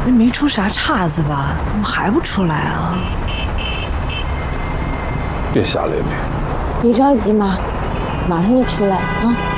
那没出啥岔子吧？怎么还不出来啊？ 别瞎咧咧。 别着急嘛，马上就出来啊。